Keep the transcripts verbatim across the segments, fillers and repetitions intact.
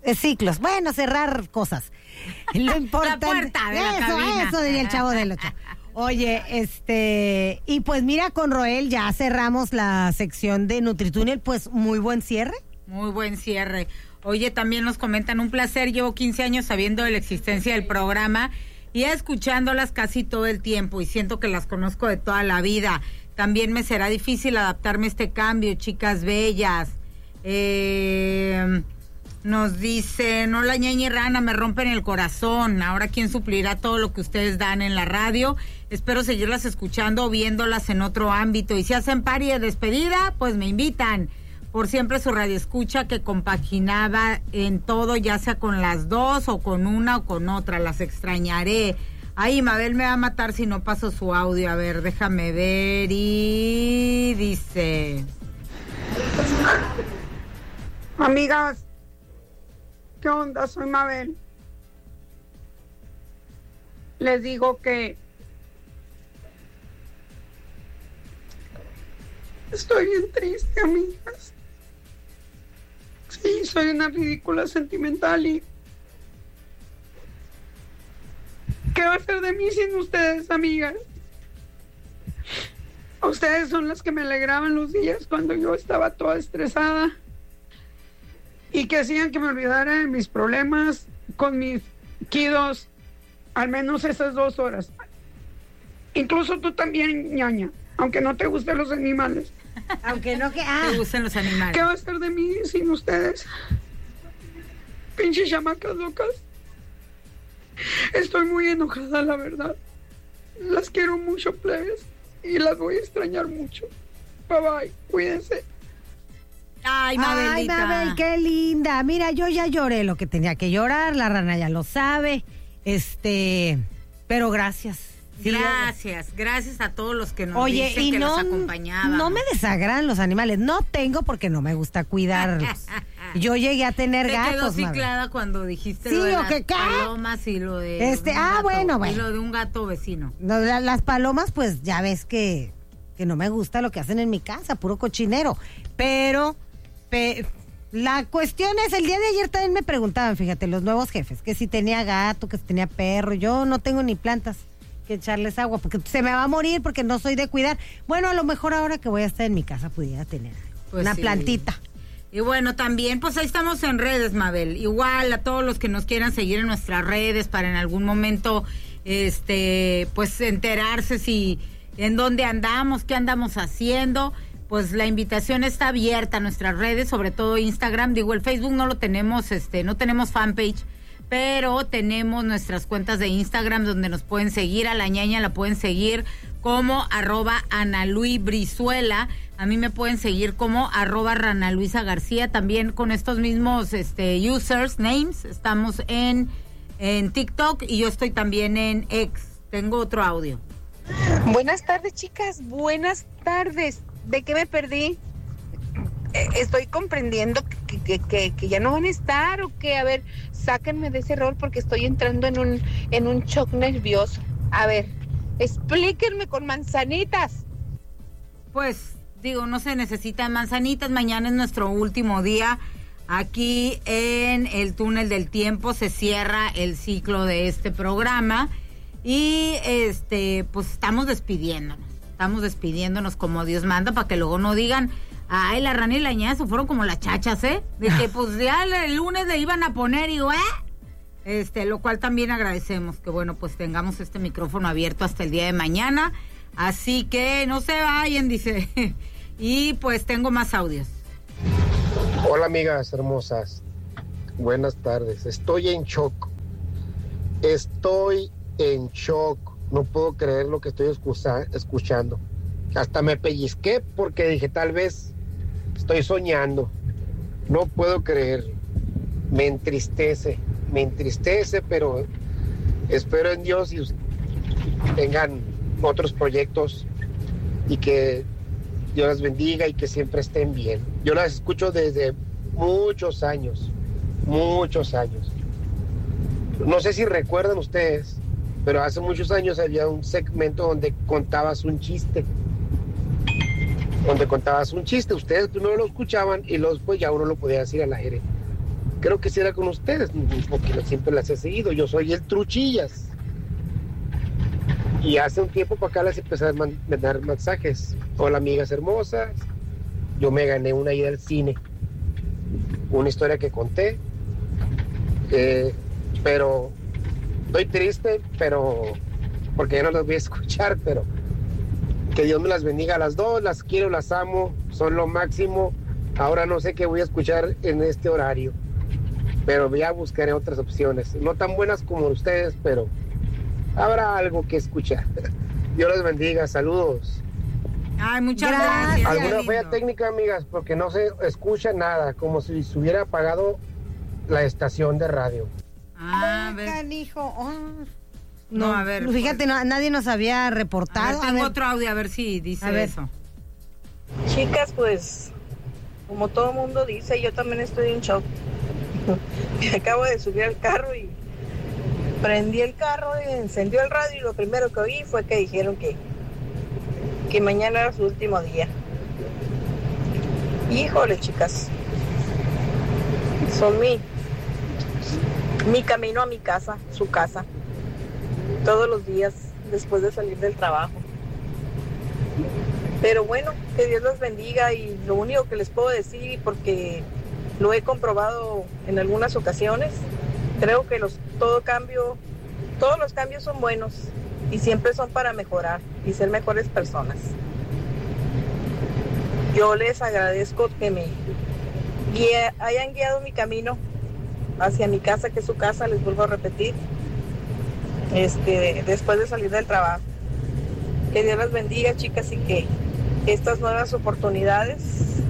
ciclos. Bueno, cerrar cosas. Lo importante. La puerta de la eso, cabina. eso diría el Chavo del Ocho. Oye, este, y pues mira, con Roel ya cerramos la sección de NutriTúnel, pues muy buen cierre. Muy buen cierre. Oye, también nos comentan, un placer, llevo quince años sabiendo de la existencia del programa y escuchándolas casi todo el tiempo y siento que las conozco de toda la vida. También me será difícil adaptarme a este cambio, chicas bellas. Eh, nos dicen, hola ñaña y rana, me rompen el corazón. Ahora quién suplirá todo lo que ustedes dan en la radio. Espero seguirlas escuchando o viéndolas en otro ámbito. Y si hacen party de despedida, pues me invitan. Por siempre su radioescucha que compaginaba en todo, ya sea con las dos o con una o con otra. Las extrañaré. Ay, Mabel me va a matar si no paso su audio. A ver, déjame ver. Y dice... Amigas, ¿qué onda? Soy Mabel. Les digo que estoy bien triste, amigas. Sí, soy una ridícula sentimental y ¿qué va a ser de mí sin ustedes, amigas? Ustedes son las que me alegraban los días cuando yo estaba toda estresada y que hacían que me olvidara de mis problemas con mis kiddos, al menos esas dos horas. Incluso tú también, ñaña, aunque no te gusten los animales. Aunque no que... Ah. Te gustan los animales. ¿Qué va a ser de mí sin ustedes? Pinches chamacas locas. Estoy muy enojada, la verdad. Las quiero mucho, plebes, y las voy a extrañar mucho. Bye bye, cuídense. Ay, Mabelita. Ay, Mabel, qué linda. Mira, yo ya lloré lo que tenía que llorar, la rana ya lo sabe. Este, pero gracias. Sí, gracias, gracias a todos los que nos Oye, dicen y que no, los acompañaban. No me desagradan los animales, no tengo porque no me gusta cuidarlos. Yo llegué a tener Te gatos. quedó ciclada cuando dijiste sí, lo de ¿o las qué, qué? palomas y lo de Este, un ah, gato, bueno, bueno. y lo de un gato vecino. No, la, las palomas, pues ya ves que, que no me gusta lo que hacen en mi casa, puro cochinero. Pero pe, la cuestión es, el día de ayer también me preguntaban, fíjate, los nuevos jefes, que si tenía gato, que si tenía perro. Yo no tengo ni plantas que echarles agua, porque se me va a morir porque no soy de cuidar. Bueno, a lo mejor ahora que voy a estar en mi casa pudiera tener Pues una sí. plantita. Y bueno, también, pues ahí estamos en redes, Mabel. Igual a todos los que nos quieran seguir en nuestras redes para en algún momento, este, pues enterarse si en dónde andamos, qué andamos haciendo. Pues la invitación está abierta a nuestras redes, sobre todo Instagram. Digo, el Facebook no lo tenemos, este, no tenemos fanpage, pero tenemos nuestras cuentas de Instagram donde nos pueden seguir. A la ñaña la pueden seguir como arroba Ana Luis Brizuela. A mí me pueden seguir como arroba Rana Luisa García. También con estos mismos este, users, names, estamos en, en TikTok y yo estoy también en X. Tengo otro audio. Buenas tardes, chicas. Buenas tardes. ¿De qué me perdí? Eh, estoy comprendiendo que, que, que, que ya no van a estar o que, a ver, sáquenme de ese rol porque estoy entrando en un, en un shock nervioso. A ver, explíquenme con manzanitas. Pues, digo, no se necesitan manzanitas. Mañana es nuestro último día aquí en el túnel del tiempo. Se cierra el ciclo de este programa y, este, pues estamos despidiéndonos. Estamos despidiéndonos como Dios manda para que luego no digan, ay, la rana y la ñaña se fueron como las chachas, ¿eh? De que pues ya el lunes le iban a poner y, ¿eh? Este, lo cual también agradecemos que, bueno, pues tengamos este micrófono abierto hasta el día de mañana. Así que no se vayan, dice. Y pues tengo más audios. Hola, amigas hermosas. Buenas tardes. Estoy en shock. Estoy en shock. No puedo creer lo que estoy escucha- escuchando. Hasta me pellizqué porque dije, tal vez estoy soñando. No puedo creer. Me entristece. Me entristece, pero espero en Dios y tengan otros proyectos y que Dios las bendiga y que siempre estén bien. Yo las escucho desde muchos años, muchos años. No sé si recuerdan ustedes, pero hace muchos años había un segmento donde contabas un chiste. Donde contabas un chiste. Ustedes primero lo escuchaban y luego pues ya uno lo podía decir al aire. creo que sí era con ustedes, porque siempre las he seguido. Yo soy el Truchillas. Y hace un tiempo para acá les empecé a mandar mensajes. Hola, amigas hermosas. Yo me gané una ida al cine. Una historia que conté. Eh, pero estoy triste, pero porque ya no las voy a escuchar, pero que Dios me las bendiga a las dos. Las quiero, las amo, son lo máximo. Ahora no sé qué voy a escuchar en este horario, pero ya buscaré otras opciones. No tan buenas como ustedes, pero habrá algo que escuchar. Dios les bendiga, saludos. Ay, muchas gracias. Alguna falla técnica, amigas, porque no se escucha nada, como si se hubiera apagado la estación de radio. Ah, a ver. Canijo. Oh. No, No, a ver. fíjate, no, nadie nos había reportado. A ver, tengo a ver. Otro audio, a ver si dice a ver. eso. Chicas, pues, como todo mundo dice, yo también estoy en shock. Me acabo de subir al carro y prendí el carro y encendió el radio y lo primero que oí fue que dijeron que, que mañana era su último día. Híjole, chicas. Son mi, mi camino a mi casa, su casa. Todos los días después de salir del trabajo. Pero bueno, que Dios los bendiga y lo único que les puedo decir, porque lo he comprobado en algunas ocasiones, creo que los todo cambio, todos los cambios son buenos y siempre son para mejorar y ser mejores personas. Yo les agradezco que me guíe, hayan guiado mi camino hacia mi casa, que es su casa, les vuelvo a repetir, este, después de salir del trabajo. Que Dios las bendiga, chicas, y que estas nuevas oportunidades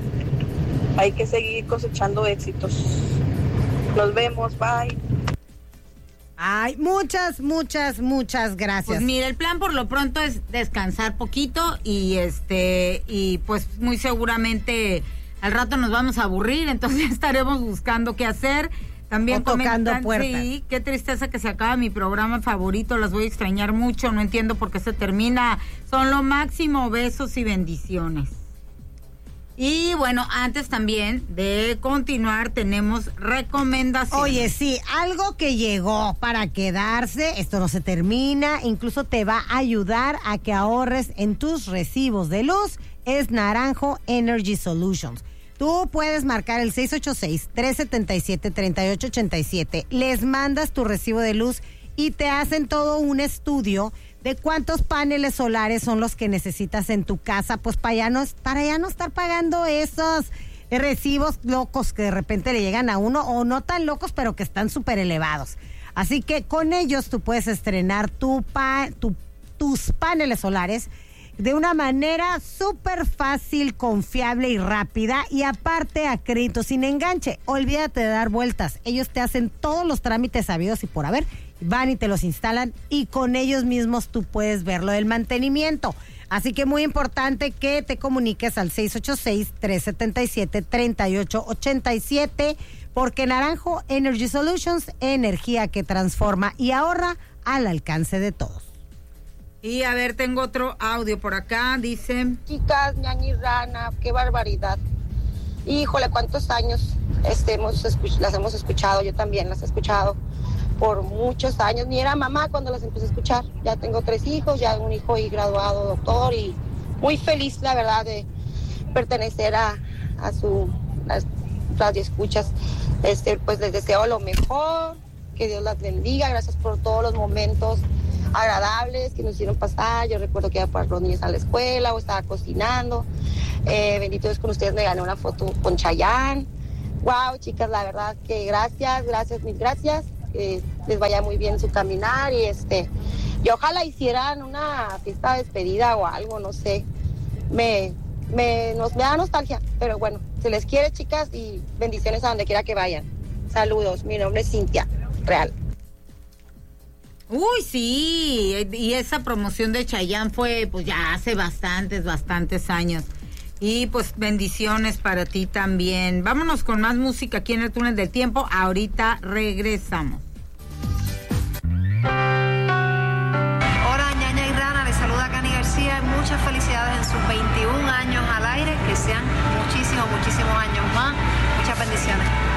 hay que seguir cosechando éxitos. Nos vemos, bye. Ay, muchas, muchas, muchas gracias. Pues mira, el plan por lo pronto es descansar poquito y este y pues muy seguramente al rato nos vamos a aburrir, entonces estaremos buscando qué hacer. También o tocando comentan, puertas. Sí, qué tristeza que se acaba mi programa favorito, las voy a extrañar mucho, no entiendo por qué se termina. Son lo máximo, besos y bendiciones. Y bueno, antes también de continuar tenemos recomendaciones. Oye, sí, algo que llegó para quedarse, esto no se termina, incluso te va a ayudar a que ahorres en tus recibos de luz, es Naranjo Energy Solutions. Tú puedes marcar el seis ocho seis, tres siete siete, tres ocho ocho siete, les mandas tu recibo de luz y te hacen todo un estudio de cuántos paneles solares son los que necesitas en tu casa, pues para ya no, para ya no estar pagando esos recibos locos que de repente le llegan a uno, o no tan locos, pero que están súper elevados. Así que con ellos tú puedes estrenar tu pa, tu, tus paneles solares de una manera súper fácil, confiable y rápida, y aparte a crédito sin enganche. Olvídate de dar vueltas, ellos te hacen todos los trámites sabidos y por haber, van y te los instalan y con ellos mismos tú puedes ver lo del mantenimiento. Así que muy importante que te comuniques al seis ocho seis, tres siete siete, tres ocho ocho siete, porque Naranjo Energy Solutions, energía que transforma y ahorra al alcance de todos. Y a ver, tengo otro audio por acá, dice... Chicas, ñañi rana, qué barbaridad. Híjole, cuántos años este, hemos escuch- las hemos escuchado, yo también las he escuchado por muchos años. Ni era mamá cuando las empecé a escuchar. Ya tengo tres hijos, ya un hijo y graduado doctor, y muy feliz, la verdad, de pertenecer a, a su las radioescuchas. Este, pues les deseo lo mejor, que Dios las bendiga, gracias por todos los momentos agradables que nos hicieron pasar. Yo recuerdo que iba para los niños a la escuela o estaba cocinando. Eh, bendito Dios, con ustedes me gané una foto con Chayanne. Wow, chicas, la verdad que gracias, gracias, mil gracias. Que les vaya muy bien su caminar y este y ojalá hicieran una fiesta de despedida o algo, no sé. Me, me, nos, me da nostalgia, pero bueno, se les quiere, chicas, y bendiciones a donde quiera que vayan. Saludos, mi nombre es Cintia Real. Uy, sí, y esa promoción de Chayanne fue pues ya hace bastantes, bastantes años. Y pues bendiciones para ti también. Vámonos con más música aquí en el Túnel del Tiempo. Ahorita regresamos. Hola, ñaña y rana, les saluda Cani García y muchas felicidades en sus veintiún años al aire, que sean muchísimos, muchísimos años más. Muchas bendiciones.